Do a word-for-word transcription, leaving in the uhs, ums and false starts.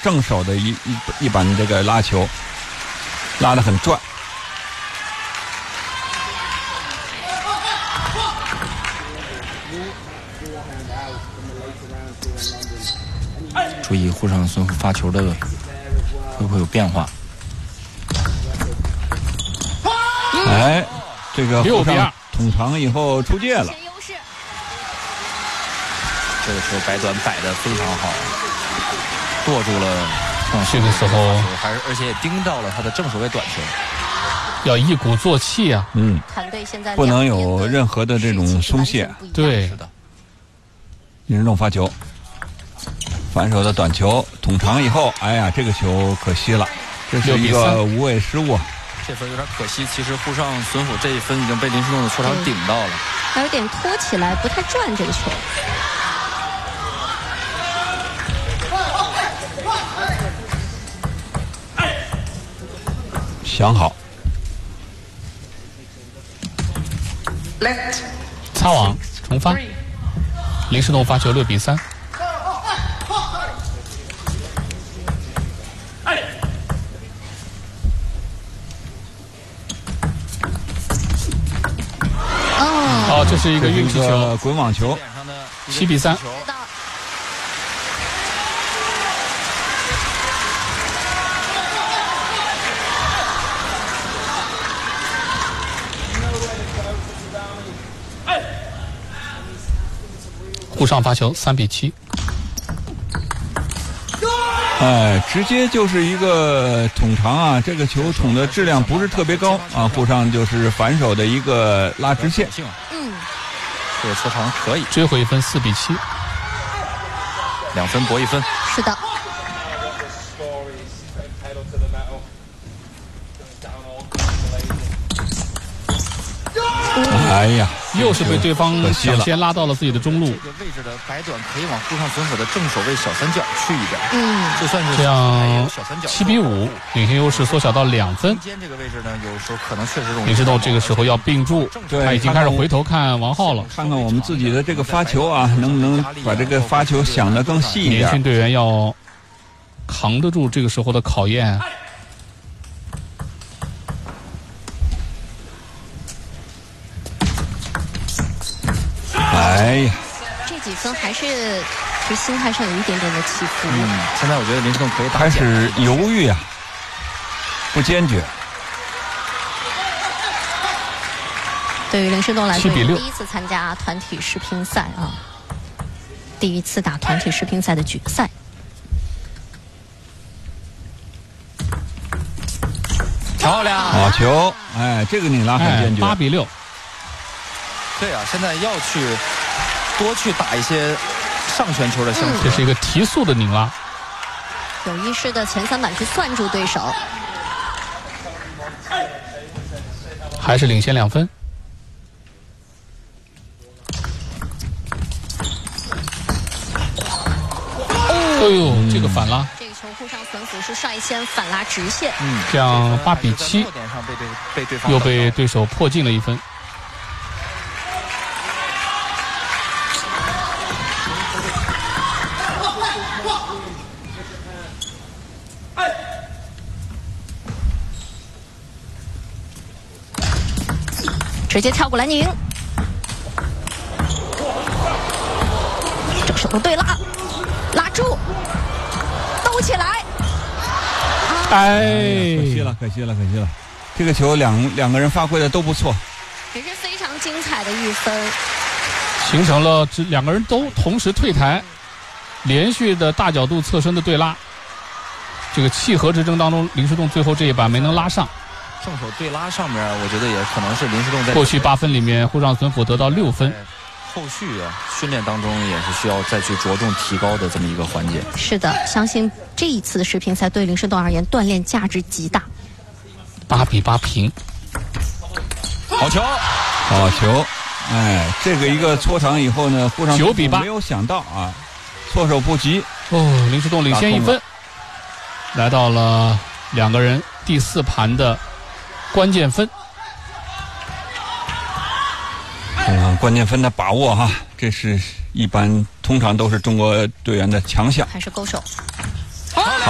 正手的一一一板这个拉球，拉得很转。 注意沪上孙虎发球的会不会有变化？ 哎，这个六比二捅长以后出界了。 这个球摆短摆得非常好，剁住了。 这个时候还是而且也盯到了他的正手位短球， 要一鼓作气啊！ 嗯， 团队现在不能有任何的这种松懈。 对， 是的。 林世栋发球，反手的短球捅长以后，哎呀，这个球可惜了，这是一个无谓失误。 这分有点可惜，其实沪上孙虎这一分已经被林世栋的球场顶到了， 还有点拖起来，不太转这个球。 想好， 擦网重发，林世栋发球六比三。哦，这是一个运气球， 滚网球， 七比三。沪上发球三比七。 哎，直接就是一个捅长啊！这个球捅的质量不是特别高啊，沪上就是反手的一个拉直线。 嗯， 这个球长可以追回一分，四比七， 两分搏一分。 是的。 哎呀， 又是被对方抢先拉到了自己的中路。 这个位置的摆短可以往沪上孙虎的正手位小三角去一点。 嗯， 就算是这样七比五，领先优势缩小到两分。 中间这个位置呢，有时候可能确实容易。 林世栋这个时候要并住，他已经开始回头看王浩了。 看看我们自己的这个发球啊，能不能把这个发球想得更细一点？ 年轻队员要扛得住这个时候的考验。 哎呀， 这几分还是其实心态上有一点点的起伏。 嗯，现在我觉得林世栋可以打开始犹豫啊，不坚决。 对于林世栋来说， 七比六， 第一次参加团体世乒赛啊，第一次打团体世乒赛的决赛。 漂亮， 好球！哎，这个你拉很坚决。 八比六。 对啊，现在要去多去打一些上旋球的相这是一个提速的拧拉， 有意识的前三板去算住对手， 还是领先两分。哎呦，这个反拉， 这个球沪上孙虎是率先反拉直线， 嗯， 这样八比七，又被对手破进了一分。 直接跳过来拧，这手对拉，拉住，兜起来。 哎， 可惜了，可惜了，可惜了。这个球两两个人发挥的都不错， 也是非常精彩的一分， 形成了这两个人都同时退台，连续的大角度侧身的对拉。这个气和之争当中，林世栋最后这一板没能拉上。 正手对拉上面，我觉得也可能是林世栋在过去八分里面，沪上孙虎得到六分。 后续啊，训练当中也是需要再去着重提高的这么一个环节。 是的，相信这一次的世乒赛对林世栋而言锻炼价值极大。 八比八平， 好球， 好球！哎，这个一个搓长以后呢，沪上九比八， 没有想到啊，措手不及。 哦，林世栋领先一分，来到了两个人第四盘的关键分。 嗯，关键分的把握哈，这是一般通常都是中国队员的强项。 还是勾手。